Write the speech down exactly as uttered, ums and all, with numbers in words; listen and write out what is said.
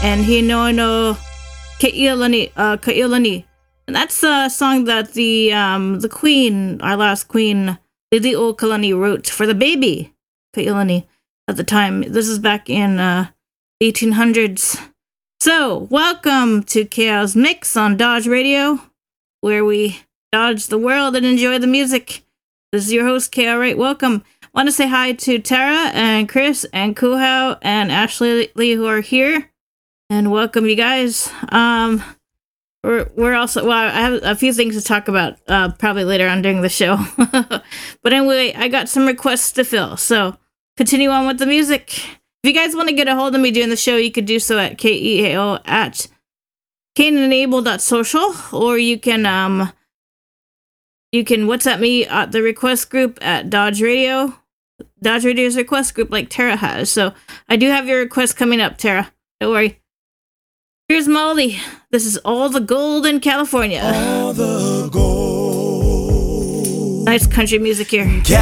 and Hinono Ke'ilani, uh, Ke'ilani. And that's a song that the um, the queen, our last queen, Liliuokalani, wrote for the baby, Ke'ilani, at the time. This is back in uh, eighteen hundreds. So, welcome to Chaos Mix on Dodge Radio, where we dodge the world and enjoy the music. This is your host, K L Wright. Welcome. Want to say hi to Tara and Chris and Kuhau and Ashley Lee who are here. And welcome, you guys. Um, we're, we're also, well, I have a few things to talk about uh, probably later on during the show. But anyway, I got some requests to fill. So, continue on with the music. If you guys want to get a hold of me during the show, you could do so at K E A O at Canaan dot social, or you can um you can WhatsApp me at the request group at Dodge Radio. Dodge Radio's request group, like Tara has. So I do have your request coming up, Tara. Don't worry. Here's Molly. This is All the Gold in California. All the gold. Nice country music here. California.